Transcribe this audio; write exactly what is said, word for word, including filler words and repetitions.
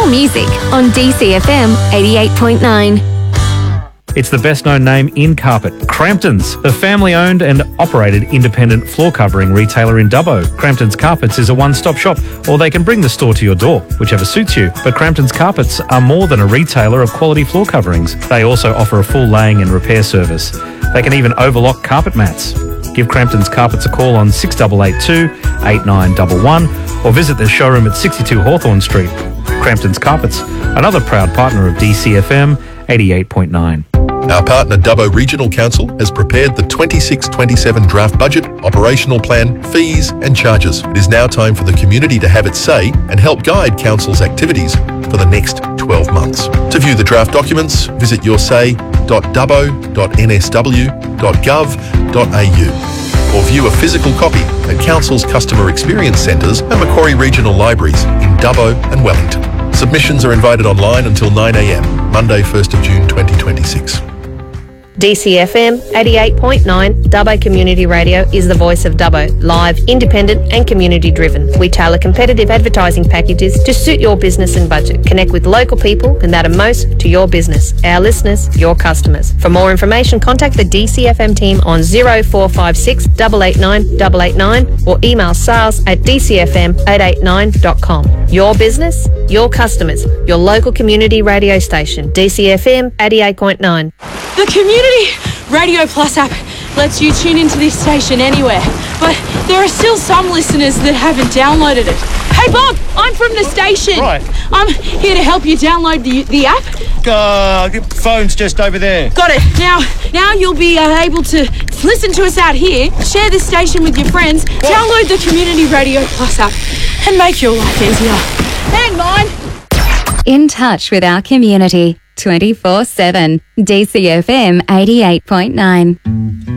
music on D C F M eighty-eight point nine. It's the best-known name in carpet, Crampton's, a family-owned and operated independent floor covering retailer in Dubbo. Crampton's Carpets is a one-stop shop, or they can bring the store to your door, whichever suits you. But Crampton's Carpets are more than a retailer of quality floor coverings. They also offer a full laying and repair service. They can even overlock carpet mats. Give Crampton's Carpets a call on six eight eight two, eight nine one one or visit their showroom at sixty-two Hawthorn Street. Crampton's Carpets, another proud partner of D C F M eighty-eight point nine. Our partner Dubbo Regional Council has prepared the twenty-six twenty-seven draft budget, operational plan, fees and charges. It is now time for the community to have its say and help guide Council's activities for the next twelve months. To view the draft documents, visit yoursay dot dubbo dot n s w dot gov dot a u or view a physical copy at Council's Customer Experience Centres and Macquarie Regional Libraries in Dubbo and Wellington. Submissions are invited online until nine a m, Monday first of June twenty twenty-six. D C F M eighty-eight point nine Dubbo Community Radio is the voice of Dubbo, live, independent and community driven. We tailor competitive advertising packages to suit your business and budget. Connect with local people who matter most to your business, our listeners, your customers. For more information, contact the D C F M team on zero four five six, eight eight nine, eight eight nine or email sales at d c f m eight eight nine dot com. Your business, your customers, your local community radio station, D C F M eighty-eight point nine. The Community Radio Plus app lets you tune into this station anywhere, but there are still some listeners that haven't downloaded it. Hey Bob, I'm from the station. Right. I'm here to help you download the the app. Uh, the phone's just over there. Got it. Now, now you'll be uh, able to listen to us out here, share this station with your friends, what? Download the Community Radio Plus app, and make your life easier. And mine. In touch with our community twenty-four seven. D C F M eighty-eight point nine.